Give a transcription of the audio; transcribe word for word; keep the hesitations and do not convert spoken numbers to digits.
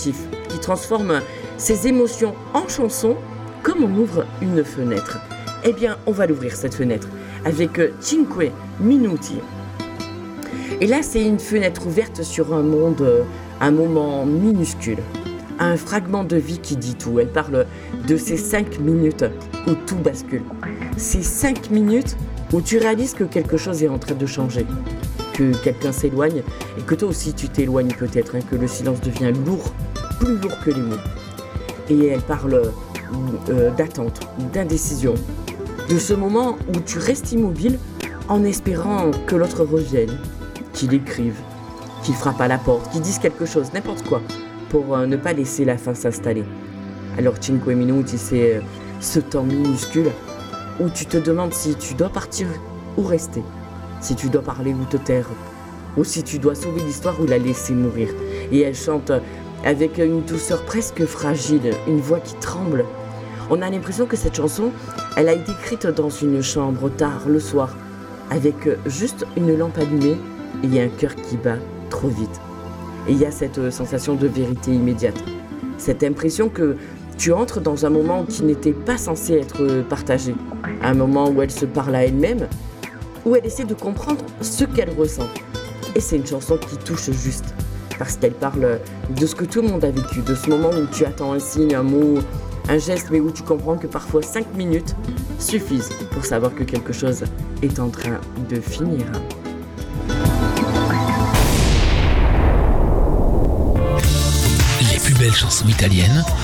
émotif, qui transforme ses émotions en chansons, comme on ouvre une fenêtre. Eh bien, on va l'ouvrir cette fenêtre avec Cinque Minuti. Et là, c'est une fenêtre ouverte sur un monde, un moment minuscule, un fragment de vie qui dit tout. Elle parle de ces cinq minutes où tout bascule. Ces cinq minutes où tu réalises que quelque chose est en train de changer, que quelqu'un s'éloigne et que toi aussi tu t'éloignes peut-être, hein, que le silence devient lourd, plus lourd que les mots. Et elle parle euh, d'attente, d'indécision, de ce moment où tu restes immobile en espérant que l'autre revienne, qu'il écrive, qu'il frappe à la porte, qu'il dise quelque chose, n'importe quoi, pour euh, ne pas laisser la fin s'installer. Alors Cinque Minuti, c'est euh, ce temps minuscule où tu te demandes si tu dois partir ou rester, si tu dois parler ou te taire, ou si tu dois sauver l'histoire ou la laisser mourir. Et elle chante avec une douceur presque fragile, une voix qui tremble. On a l'impression que cette chanson, elle a été écrite dans une chambre tard, le soir, avec juste une lampe allumée et un cœur qui bat trop vite. Et il y a cette sensation de vérité immédiate, cette impression que tu entres dans un moment qui n'était pas censé être partagé, un moment où elle se parle à elle-même, où elle essaie de comprendre ce qu'elle ressent. Et c'est une chanson qui touche juste, parce qu'elle parle de ce que tout le monde a vécu, de ce moment où tu attends un signe, un mot, un geste, mais où tu comprends que parfois cinq minutes suffisent pour savoir que quelque chose est en train de finir. Les plus belles chansons italiennes